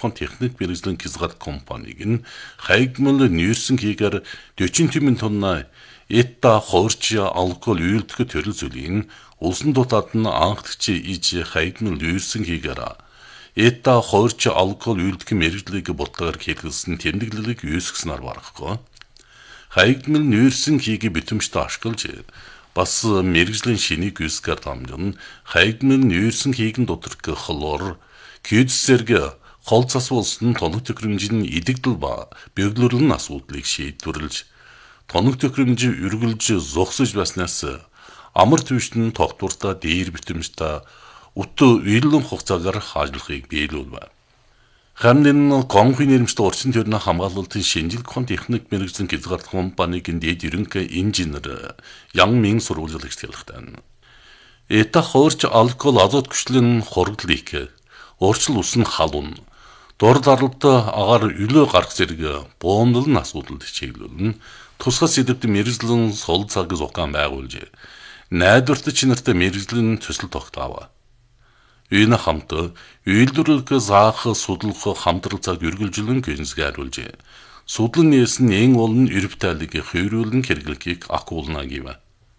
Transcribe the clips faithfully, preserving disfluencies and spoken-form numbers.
ухаан техник мэргэжлийн хязгаар компаниг нь хаягмал нүүрсэн хийгээр forty тимэн тонна эта хоорч алкол үйлдэх төрөл зүйлийн улсын дутаад нь анхдагч иж хаягмал нүүрсэн хийгээр эта хоорч алкол үйлдэх мэргэжлийг бодлогоор хэлгэлсэн тэмдэглэлийг үүсгэснээр барахгүй. Хаягмал нүүрсэн хийгээ битэмжтэй ашиглаж бас мэргэжлийн шинийг үүсгэр дамжин хаягмал нүүрсэн хийгэн доторх хлор күйдсэрг хол засвуулсан тоног төхөөрөмжийн идэгдэл ба бэглэрлэн асуудлыг шийдвэрлэж тоног төхөөрөмжийг үргэлж зогсож байснаас амар түвшин тогтвортой дээр битэмжтэй өтө үйлэн хугацаагаар ажиллахыг биелүүлв. Харин гонхын нэрмжтэй урчин төрний хамгаалалтын шинжлэх ухааны техник мэргэжлийн хязгаар компанийн дэд ерөнхий инженер Ян Мин сурвалжлагч хэлэхдээ эта хоорч алкол азот хүчлийн хоригдлыг өөрчлөл усан халуун дор даралт агаар үлөө гарах зэрэг буумдалн асуудалд чиглүүлэн тусгай сэдвт мэргэжлийн сул цаг зохион байгуулж найдварт чинартай мэргэжлийн төсөл тогтоов. Энэ хамт үйлдвэрлэх заах судлах хамтрал цаг үргэлжлэн гэнсгааруулж судлан нээсэн эн олон эрв тайлыг хөөруулэн хэрэглэхийг акуулна гэв.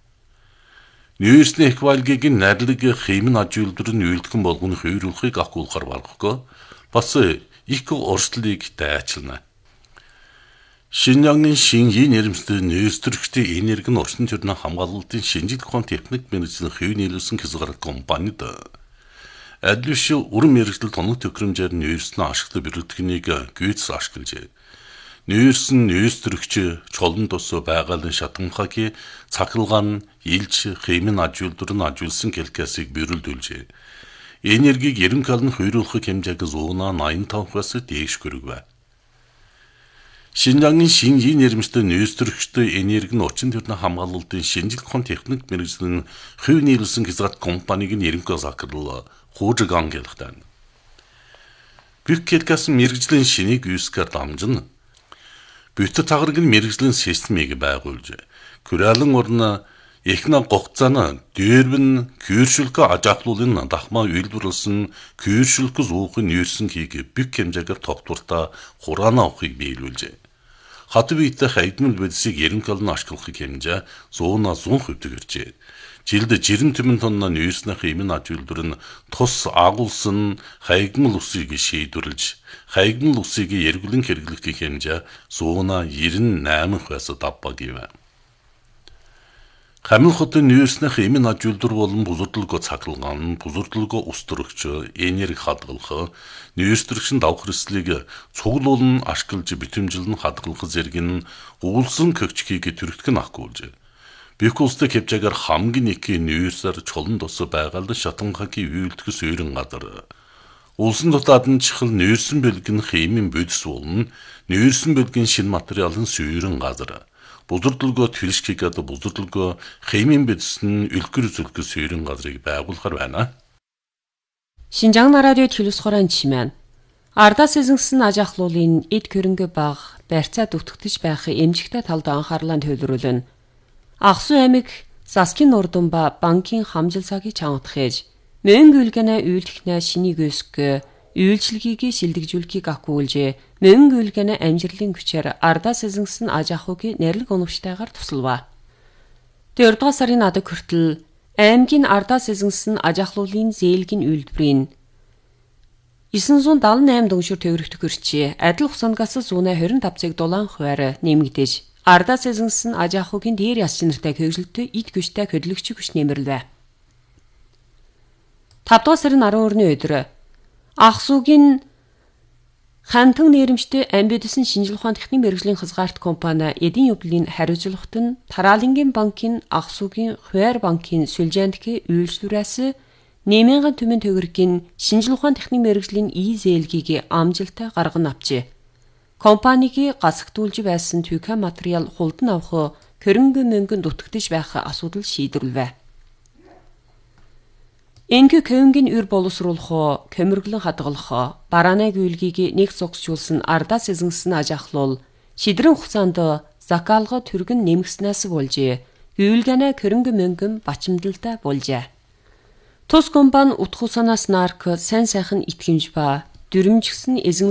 Нүүрсний эквалгийг найрлаг химийн аж үйлдвэр нь үйлдэх болгоны хөөруулахыг акуулахар барахгүй бас их орчлыг дайчилна. Шинжаагийн шинжийн нэрмжтэй нөөцтөрөгчтэй энерги орчин төрний хамгаалалтын шинжлэх ухааны техник мэргэжлийн хэв нийлүүлсэн хязгаар компанид Адилш уран мэргэжил тоног төхөөрөмжөөр нүүрснээ ашиглаж бэрэгдэхнийг гүйц ашиглаж нүүрсэн нөөцтөрөгч чолон тус байгалийн шатанхагийн цахилгаан илж химийн аж үйлдвэр нь ажигласан калкасыг бэрүүлдүүлж энергийг ерөнхий албаны хөөруулах хэмжээг зуунаа eighty-five-аас дээш хүргэв. Шинжаагийн шинжийн нэрмжтэй нөөцтөрөгчтэй энерги нь орчин төрний хамгаалалтын шинжлэх ухааны техник мэргэжлийн хэв нийлүүлсэн хязгаар компаниг нь ерөнхий захирал хуужган гэлхтэн. Бүх калкас мэргэжлийн шинийг үүсгэр дамжин бүтэц тагараг нь мэргэжлийн системийг байгуулж күрэлэн орно эхнэ гогцаана дээрвэн күйршилх ажаахлуулын дахмаа үйлдвэрлсэн күйршилх зуухын нүүрсэн хийг бүх хэмжээгээр тогтвортой хураана авахыг биелүүлжээ. Хат биетэй хаягмал бодисыг ерөнхий албаны ашиглахыг хэмжээ one hundred percent иржээ. Жилд sixty тимэн тонна нүүрсний химийн аж үйлдвэр нь тус агуулсан хаягмал усыг шийдвэрлэж хаягмал усыг эргүүлэн хэрэглэхийг хэмжээ one hundred ninety-eight percent давбаг гэв. Хамил хотын нүүрсний химийн аж үйлдвэр болон бузурдлага цахилгаан, бузурдлага ус төрөгч, энерги хадгалах, нүүрсдэрэгчийн давх хэрэгслийг цуглуулн ашиглаж битэмжилн хадгалах зэрэг нь уулсан көгчгийг төрөгдөх нь ахгүйж. Бүх улстай хэмжээгээр хамгийн их нүүрсээр чулан тус байгаль шатанхагийн үйлдэх суурин газар. Улсын дутаад нь чихэл нүүрсэн бэлгэн химийн бодис болон нүүрсэн бэлгэн шин материалын суурин газар. Бузурдлага тэлшгийг бузурдлага химийн бодис нь үлгэр зүлгэр суурин газрыг байгуулахар байна. Шинжаан радио төлөвсгөрөн чимэн ардаас эзэнсэн аж ахлуулын эд хөрөнгө баг барьцаа дүгтгэж байх эмжигтэй талд анхаарлаа төвлөрүүлнэ. Аксу аймаг Саскин урдун ба банкын хамжил цагийг чангатхэж мөнгө үлгэнэ үйлдэхнэ шинийг өсгө үйлчлэгийг шилдэгжүүлэхийг акуулж мөнгө үлгэнэ амжилтын хүчээр ардаас эзэнсэн аж ахуйг нэрлэг оновчтойгоор туслава. Дөрөвдүгээр сарын адаг хүртэл аймгийн ардаас эзэнсэн аж ахлуулын зээлгийн үйлдвэрийн nine seventy-eight дүншүр төвөрөгт хүрчээ адил хусангаас one twenty-five цаг дулаан хувиар нэмэгдэж ардаас эзэнсэн аж ахуйн дээр яс чинартай хөгжилтөй ид гүштэй хөдөлгч хүч нэмэрлэв. five дугаар сарын twelve-ны өдөр Аксугийн хантан нэрмжтэй амбидсэн шинжлэх ухааны техник мэргэжлийн хязгаарт компани эдийн явдлын хариуцлагт нь Тараалангийн банкын Аксугийн Хуваар банкын сүлжээндх үйлчлүүрээс one thousand төгрөгийн төгрөгийн шинжлэх ухааны техник мэргэжлийн и-зээлгийг амжилттай гарган авчээ. Компаниг гасагдуулж байсан түүхэн материал хулдан авах хөрөнгө мөнгөнд дутагдж байх асуудал шийдвэрлэв. Энэхүү көвнгийн үр боловсруулах, көмөрглөн хадгалах, барааны гүйлгийг нэг зогсжуулсан ардаас эзэнсэн аж ахлуул шидрэн хугацаанд закаалга түргэн нэмгснээс болж гүйлгэнэ хөрөнгө мөнгөн бачимдалтай болжээ. Тус компани утгах санаас нарк сайн сайхан итгэмж ба дүрмжгсэн эзэн